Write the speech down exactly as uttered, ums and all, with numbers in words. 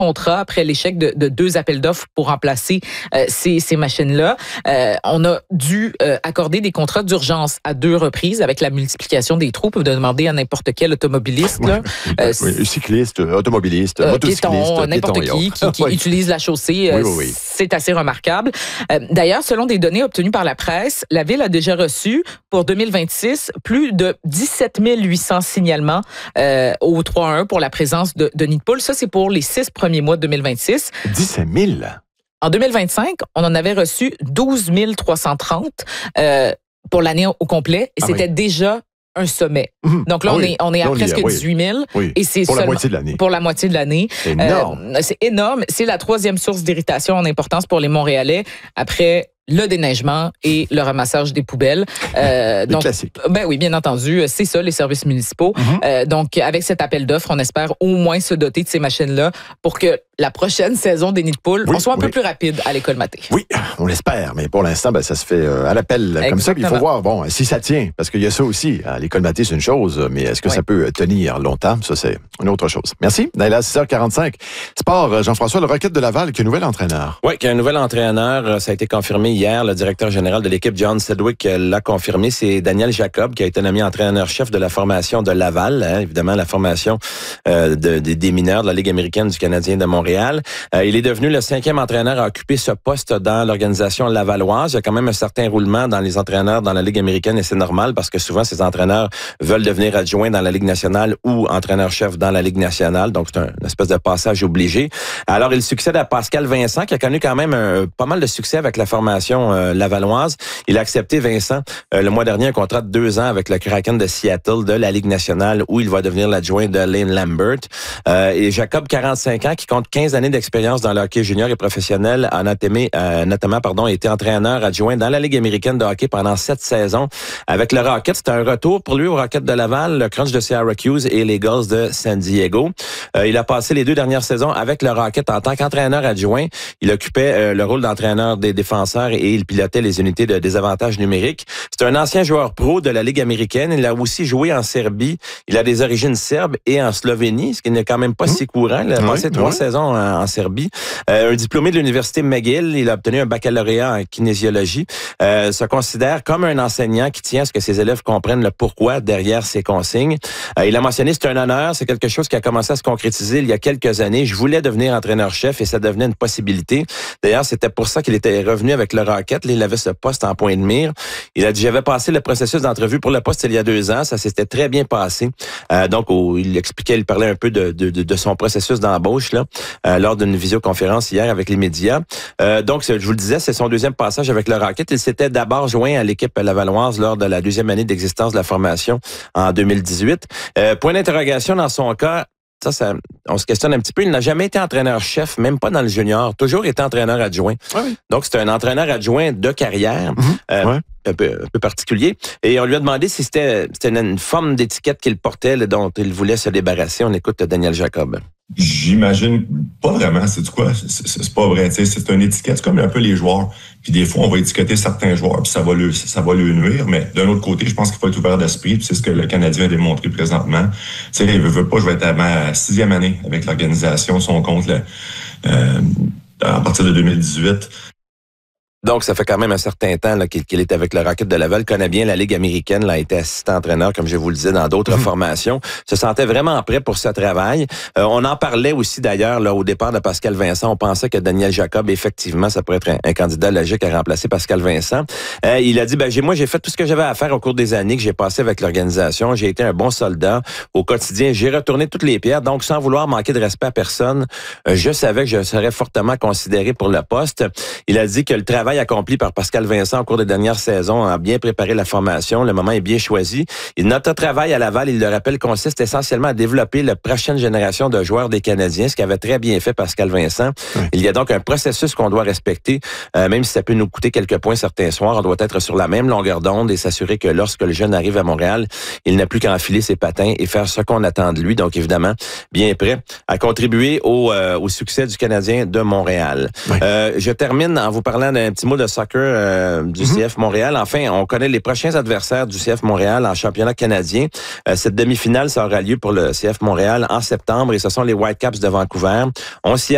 contrat après l'échec de, de deux appels d'offres pour remplacer euh, ces, ces machines-là. Euh, on a dû euh, accorder des contrats d'urgence à deux reprises avec la multiplication des trous. Vous pouvez demander à n'importe quel automobiliste, là, euh, oui, cycliste, automobiliste, euh, motocycliste, piéton, n'importe qui qui, qui oui. utilise la chaussée. Euh, oui, oui, oui. C'est assez remarquable. Euh, d'ailleurs, selon des données obtenues par la presse, la Ville a déjà reçu pour deux mille vingt-six plus de dix-sept mille huit cents signalements euh, au trois un pour la présence de, de nids de poules. Ça, c'est pour les six premiers mois de deux mille vingt-six. dix-sept mille? En deux mille vingt-cinq, on en avait reçu douze mille trois cent trente euh, pour l'année au complet. Et ah c'était oui. déjà un sommet. Mmh. Donc là, ah on, oui. est, on est à on presque oui. dix-huit mille. Oui. Et c'est pour seulement, la moitié de l'année. Pour la moitié de l'année. C'est énorme. Euh, c'est énorme. C'est la troisième source d'irritation en importance pour les Montréalais après le déneigement et le ramassage des poubelles. Euh, donc, classique. Ben oui, bien entendu, c'est ça, les services municipaux. Mm-hmm. Euh, donc, avec cet appel d'offres, on espère au moins se doter de ces machines-là pour que la prochaine saison des nids de poules, oui, on soit un oui. peu plus rapide à l'école matée. Oui, on l'espère, mais pour l'instant, ben, ça se fait euh, à l'appel Exactement. Comme ça. Puis il faut voir, bon, si ça tient, parce qu'il y a ça aussi. À l'école matée, c'est une chose, mais est-ce que oui. ça peut tenir longtemps? Ça, c'est une autre chose. Merci. Naila, six heures quarante-cinq. Sport, Jean-François, le Rocket de Laval, qui est un nouvel entraîneur. Oui, qui est un nouvel entraîneur. Ça a été confirmé hier. Le directeur général de l'équipe, John Sedgwick, l'a confirmé. C'est Daniel Jacob, qui a été nommé entraîneur-chef de la formation de Laval. Hein, évidemment, la formation euh, de, de, des mineurs de la Ligue américaine du Canadien de Montréal. Euh, il est devenu le cinquième entraîneur à occuper ce poste dans l'organisation lavalloise. Il y a quand même un certain roulement dans les entraîneurs dans la Ligue américaine et c'est normal parce que souvent, ces entraîneurs veulent devenir adjoints dans la Ligue nationale ou entraîneur-chef dans la Ligue nationale. Donc, c'est un, une espèce de passage obligé. Alors, il succède à Pascal Vincent, qui a connu quand même un, pas mal de succès avec la formation euh, lavalloise. Il a accepté, Vincent, euh, le mois dernier, un contrat de deux ans avec le Kraken de Seattle de la Ligue nationale où il va devenir l'adjoint de Lane Lambert. Euh, et Jacob, quarante-cinq ans, qui compte quinze années d'expérience dans le hockey junior et professionnel, a notamment, euh, notamment pardon, été entraîneur adjoint dans la Ligue américaine de hockey pendant sept saisons. Avec le Rocket, c'était un retour pour lui au Rocket de Laval, le Crunch de Syracuse et les Gulls de San Diego. Euh, il a passé les deux dernières saisons avec le Rocket en tant qu'entraîneur adjoint. Il occupait euh, le rôle d'entraîneur des défenseurs et il pilotait les unités de désavantage numérique. C'est un ancien joueur pro de la Ligue américaine. Il a aussi joué en Serbie. Il a des origines serbes et en Slovénie, ce qui n'est quand même pas mmh. si courant. Il a passé oui, trois oui. saisons en, en Serbie. Euh, un diplômé de l'Université McGill. Il a obtenu un baccalauréat en kinésiologie. Euh, se considère comme un enseignant qui tient à ce que ses élèves comprennent le pourquoi derrière ses consignes. Euh, il a mentionné, c'est un honneur. C'est quelque chose qui a commencé à se concrétiser il y a quelques années. Je voulais devenir entraîneur-chef et ça devenait une possibilité. D'ailleurs, c'était pour ça qu'il était revenu avec le Rocket. Là, il avait ce poste en point de mire. Il a dit, j'avais passé le processus d'entrevue pour le poste il y a deux ans. Ça s'était très bien passé. Euh, donc, oh, il expliquait, il parlait un peu de, de, de son processus d'embauche là, euh, lors d'une visioconférence hier avec les médias. Euh, donc, je vous le disais, c'est son deuxième passage avec le Rocket. Il s'était d'abord joint à l'équipe lavalloise lors de la deuxième année d'existence de la formation en deux mille dix-huit. Euh, point d'interrogation dans son cas, Ça, ça, on se questionne un petit peu. Il n'a jamais été entraîneur-chef, même pas dans le junior. Toujours été entraîneur adjoint. Oui. Donc, c'est un entraîneur adjoint de carrière, mmh, euh, ouais. un, peu, un peu particulier. Et on lui a demandé si c'était, c'était une forme d'étiquette qu'il portait, là, dont il voulait se débarrasser. On écoute Daniel Jacob. J'imagine pas vraiment, c'est quoi? C'est, c'est, c'est pas vrai, tu sais, c'est une étiquette, c'est comme un peu les joueurs. Puis des fois, on va étiqueter certains joueurs, puis ça va le, ça va le nuire. Mais d'un autre côté, je pense qu'il faut être ouvert d'esprit, puis c'est ce que le Canadien a démontré présentement. Tu sais, il veut, veut pas, je vais être à ma sixième année avec l'organisation, son compte là, euh, à partir de deux mille dix-huit. Donc, ça fait quand même un certain temps là, qu'il, qu'il est avec le Rocket de Laval, connaît bien la Ligue américaine, là, a été assistant-entraîneur, comme je vous le disais, dans d'autres mmh. formations. Se sentait vraiment prêt pour ce travail. Euh, on en parlait aussi d'ailleurs là au départ de Pascal Vincent. On pensait que Daniel Jacob, effectivement, ça pourrait être un, un candidat logique à remplacer Pascal Vincent. Euh, il a dit, ben j'ai moi, j'ai fait tout ce que j'avais à faire au cours des années que j'ai passé avec l'organisation. J'ai été un bon soldat au quotidien. J'ai retourné toutes les pierres. Donc, sans vouloir manquer de respect à personne, euh, je savais que je serais fortement considéré pour le poste. Il a dit que le travail accompli par Pascal Vincent au cours des dernières saisons a bien préparé la formation. Le moment est bien choisi. Et notre travail à Laval, il le rappelle, consiste essentiellement à développer la prochaine génération de joueurs des Canadiens, ce qu'avait très bien fait Pascal Vincent. Oui. Il y a donc un processus qu'on doit respecter, euh, même si ça peut nous coûter quelques points certains soirs. On doit être sur la même longueur d'onde et s'assurer que lorsque le jeune arrive à Montréal, il n'a plus qu'à enfiler ses patins et faire ce qu'on attend de lui. Donc, évidemment, bien prêt à contribuer au, euh, au succès du Canadien de Montréal. Oui. Euh, je termine en vous parlant d'un petit mot de soccer euh, du mm-hmm. C F Montréal. Enfin, on connaît les prochains adversaires du C F Montréal en championnat canadien. Euh, cette demi-finale, ça aura lieu pour le C F Montréal en septembre et ce sont les Whitecaps de Vancouver. On s'y